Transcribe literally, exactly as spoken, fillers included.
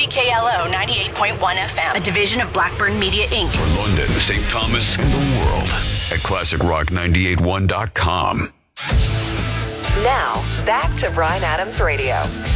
C K L O ninety-eight point one F M, a division of Blackburn Media, Incorporated. For London, Saint Thomas, and the world at classic rock nine eight one dot com. Now, back to Bryan Adams Radio.